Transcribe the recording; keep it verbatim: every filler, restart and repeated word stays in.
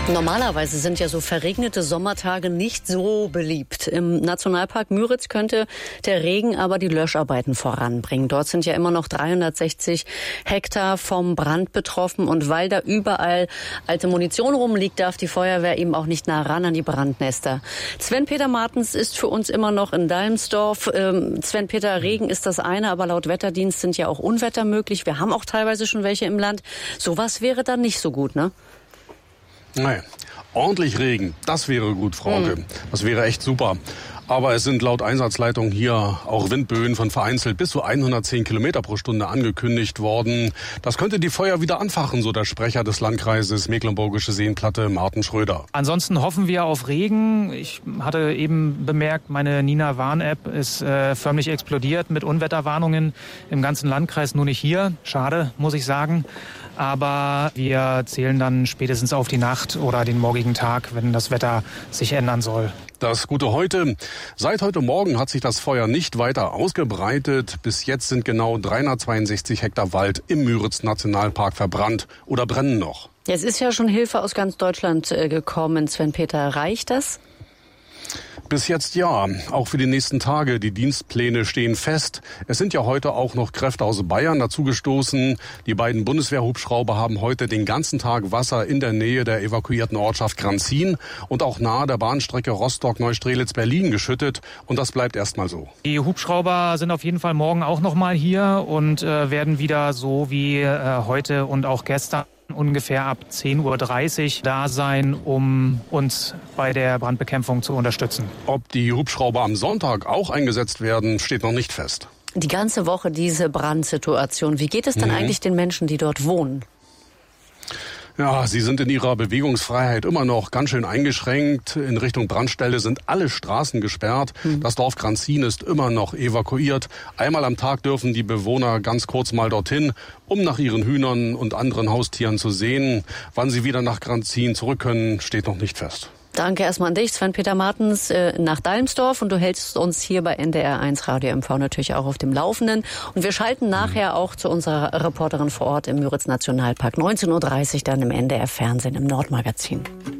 Normalerweise sind ja so verregnete Sommertage nicht so beliebt. Im Nationalpark Müritz könnte der Regen aber die Löscharbeiten voranbringen. Dort sind ja immer noch dreihundertsechzig Hektar vom Brand betroffen. Und weil da überall alte Munition rumliegt, darf die Feuerwehr eben auch nicht nah ran an die Brandnester. Sven-Peter Martens ist für uns immer noch in Dalmsdorf. Ähm, Sven-Peter, Regen ist das eine, aber laut Wetterdienst sind ja auch Unwetter möglich. Wir haben auch teilweise schon welche im Land. Sowas wäre dann nicht so gut, ne? Nein, ordentlich Regen, das wäre gut, Frauke. Mhm. Das wäre echt super. Aber es sind laut Einsatzleitung hier auch Windböen von vereinzelt bis zu hundertzehn Kilometer pro Stunde angekündigt worden. Das könnte die Feuer wieder anfachen, so der Sprecher des Landkreises Mecklenburgische Seenplatte, Martin Schröder. Ansonsten hoffen wir auf Regen. Ich hatte eben bemerkt, meine Nina Warn-App ist äh, förmlich explodiert mit Unwetterwarnungen im ganzen Landkreis, nur nicht hier. Schade, muss ich sagen. Aber wir zählen dann spätestens auf die Nacht oder den morgigen Tag, wenn das Wetter sich ändern soll. Das Gute heute: Seit heute Morgen hat sich das Feuer nicht weiter ausgebreitet. Bis jetzt sind genau dreihundertzweiundsechzig Hektar Wald im Müritz-Nationalpark verbrannt oder brennen noch. Es ist ja schon Hilfe aus ganz Deutschland äh, gekommen. Sven-Peter, reicht das? Bis jetzt ja, auch für die nächsten Tage. Die Dienstpläne stehen fest. Es sind ja heute auch noch Kräfte aus Bayern dazugestoßen. Die beiden Bundeswehrhubschrauber haben heute den ganzen Tag Wasser in der Nähe der evakuierten Ortschaft Granzin und auch nahe der Bahnstrecke Rostock-Neustrelitz-Berlin geschüttet. Und das bleibt erstmal so. Die Hubschrauber sind auf jeden Fall morgen auch noch mal hier und äh, werden wieder so wie äh, heute und auch gestern ungefähr ab zehn Uhr dreißig da sein, um uns bei der Brandbekämpfung zu unterstützen. Ob die Hubschrauber am Sonntag auch eingesetzt werden, steht noch nicht fest. Die ganze Woche diese Brandsituation. Wie geht es dann mhm. eigentlich den Menschen, die dort wohnen? Ja, sie sind in ihrer Bewegungsfreiheit immer noch ganz schön eingeschränkt. In Richtung Brandstelle sind alle Straßen gesperrt. Mhm. Das Dorf Granzin ist immer noch evakuiert. Einmal am Tag dürfen die Bewohner ganz kurz mal dorthin, um nach ihren Hühnern und anderen Haustieren zu sehen. Wann sie wieder nach Granzin zurück können, steht noch nicht fest. Danke erstmal an dich, Sven-Peter Martens, äh, nach Dalmsdorf. Und du hältst uns hier bei N D R eins Radio M V natürlich auch auf dem Laufenden. Und wir schalten nachher auch zu unserer Reporterin vor Ort im Müritz Nationalpark. neunzehn Uhr dreißig dann im N D R Fernsehen, im Nordmagazin.